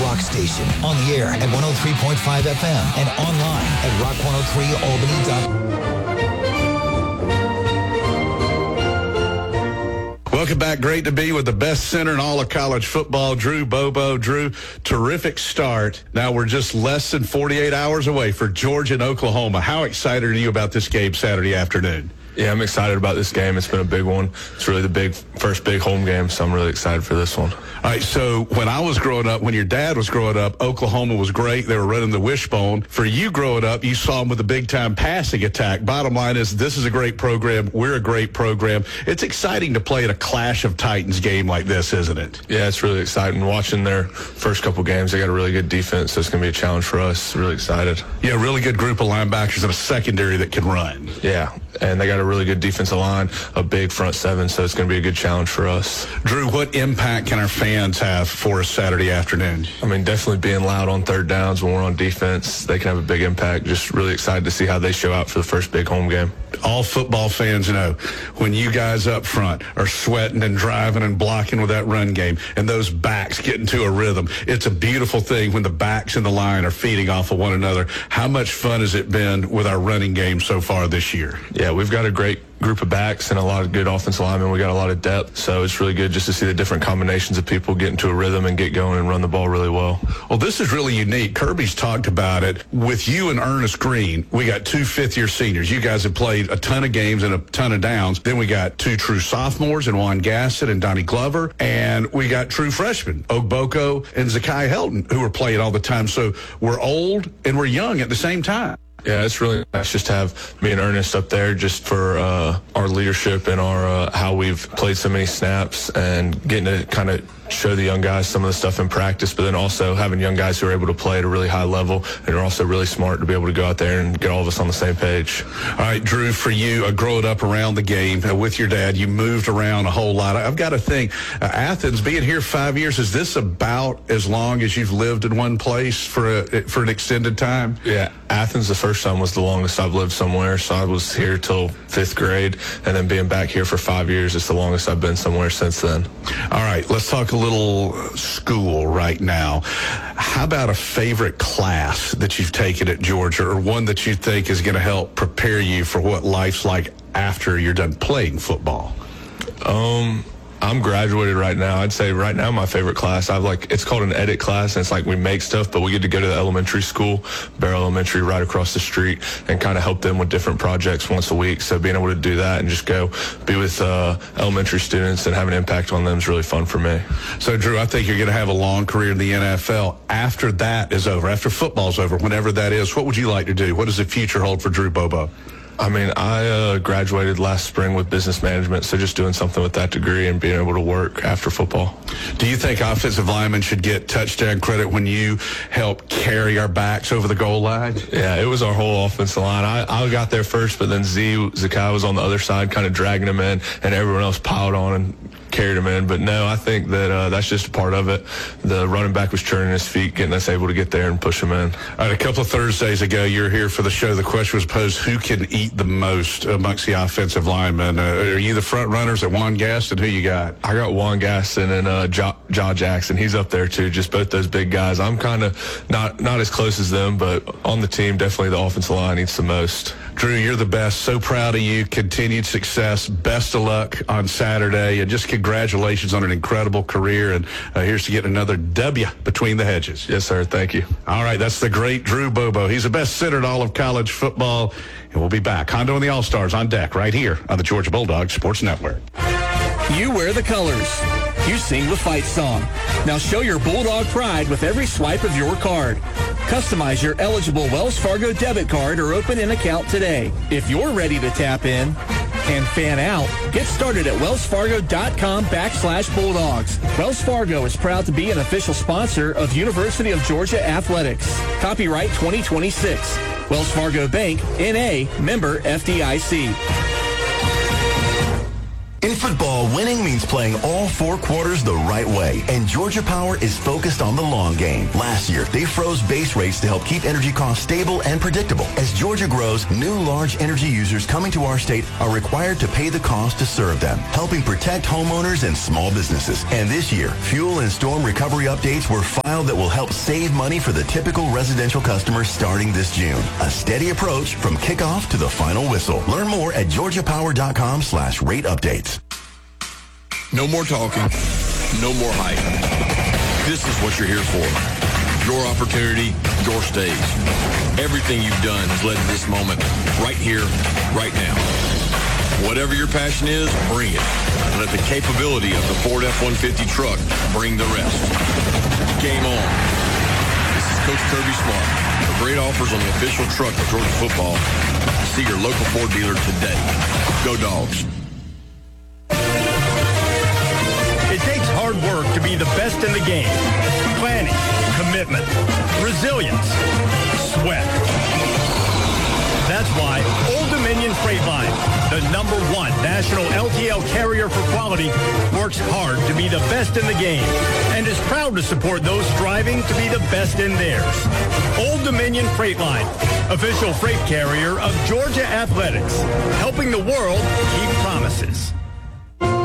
rock station. On the air at 103.5 FM and online at rock103albany.com. Welcome back. Great to be with the best center in all of college football, Drew Bobo. Drew, terrific start. Now we're just less than 48 hours away for Georgia and Oklahoma. How excited are you about this game Saturday afternoon? Yeah, I'm excited about this game. It's been a big one. It's really the first big home game, so I'm really excited for this one. All right, so when I was growing up, when your dad was growing up, Oklahoma was great. They were running the wishbone. For you growing up, you saw them with a big-time passing attack. Bottom line is this is a great program. We're a great program. It's exciting to play at a Clash of Titans game like this, isn't it? Yeah, it's really exciting. Watching their first couple games, they got a really good defense, so it's going to be a challenge for us. Really excited. Yeah, really good group of linebackers and a secondary that can run. Yeah, and they got a really good defensive line, a big front seven, so it's going to be a good challenge for us. Drew, what impact can our fans have for us Saturday afternoon? I mean, definitely being loud on third downs when we're on defense, they can have a big impact. Just really excited to see how they show out for the first big home game. All football fans know when you guys up front are sweating and driving and blocking with that run game and those backs get into a rhythm, it's a beautiful thing when the backs in the line are feeding off of one another. How much fun has it been with our running game so far this year? Yeah, we've got a great group of backs and a lot of good offensive linemen. We got a lot of depth, so it's really good just to see the different combinations of people get into a rhythm and get going and run the ball really well. Well, this is really unique. Kirby's talked about it. With you and Ernest Green, we got two fifth-year seniors. You guys have played a ton of games and a ton of downs. Then we got two true sophomores in Juan Gassett and Donnie Glover, and we got true freshmen, Ogboko and Zakai Helton, who are playing all the time. So we're old and we're young at the same time. Yeah, it's really nice just to have me and Ernest up there just for our leadership and our how we've played so many snaps and getting to kind of show the young guys some of the stuff in practice, but then also having young guys who are able to play at a really high level and are also really smart to be able to go out there and get all of us on the same page. All right, Drew, for you, growing up around the game with your dad, you moved around a whole lot. I've got to think, Athens, being here 5 years, is this about as long as you've lived in one place for an extended time? Yeah, Athens the first time was the longest I've lived somewhere, so I was here till 5th grade, and then being back here for 5 years is the longest I've been somewhere since then. All right, let's talk a little school right now. How about a favorite class that you've taken at Georgia, or one that you think is going to help prepare you for what life's like after you're done playing football? I'm graduated right now. I'd say right now my favorite class, it's called an edit class, and it's like we make stuff, but we get to go to the elementary school, Barrow Elementary, right across the street, and kind of help them with different projects once a week. So being able to do that and just go be with elementary students and have an impact on them is really fun for me. So, Drew, I think you're going to have a long career in the NFL. After that is over, after football's over, whenever that is, what would you like to do? What does the future hold for Drew Bobo? I mean, I graduated last spring with business management, so just doing something with that degree and being able to work after football. Do you think offensive linemen should get touchdown credit when you help carry our backs over the goal line? Yeah, it was our whole offensive line. I got there first, but then Zakai was on the other side kind of dragging him in, and everyone else piled on and carried him in. But no, I think that that's just a part of it. The running back was churning his feet, getting us able to get there and push him in. All right, a couple of Thursdays ago, you were here for the show. The question was posed, who can eat the most amongst the offensive linemen? Are you the front runners at Juan Gaston? Who you got? I got Juan Gaston and Jaw Jackson. He's up there too, just both those big guys. I'm kind of not as close as them, but on the team, definitely the offensive line eats the most. Drew, you're the best. So proud of you. Continued success. Best of luck on Saturday. And just congratulations on an incredible career. And here's to get another W between the hedges. Yes, sir. Thank you. All right. That's the great Drew Bobo. He's the best center in all of college football. And we'll be back. Hondo and the All-Stars on deck right here on the Georgia Bulldogs Sports Network. You wear the colors. You sing the fight song. Now show your Bulldog pride with every swipe of your card. Customize your eligible Wells Fargo debit card or open an account today. If you're ready to tap in and fan out, get started at wellsfargo.com/Bulldogs. Wells Fargo is proud to be an official sponsor of University of Georgia Athletics. Copyright 2026. Wells Fargo Bank, N.A., member FDIC. In football, winning means playing all 4 quarters the right way, and Georgia Power is focused on the long game. Last year, they froze base rates to help keep energy costs stable and predictable. As Georgia grows, new large energy users coming to our state are required to pay the cost to serve them, helping protect homeowners and small businesses. And this year, fuel and storm recovery updates were filed that will help save money for the typical residential customer starting this June. A steady approach from kickoff to the final whistle. Learn more at georgiapower.com/rate updates. No more talking, no more hype. This is what you're here for. Your opportunity, your stage. Everything you've done has led to this moment right here, right now. Whatever your passion is, bring it. Let the capability of the Ford F-150 truck bring the rest. Game on. This is Coach Kirby Smart. For great offers on the official truck of Georgia football, see your local Ford dealer today. Go Dogs. It takes hard work to be the best in the game. Planning, commitment, resilience, sweat. That's why Old Dominion Freight Line, the #1 national LTL carrier for quality, works hard to be the best in the game and is proud to support those striving to be the best in theirs. Old Dominion Freight Line, official freight carrier of Georgia Athletics, helping the world keep promises.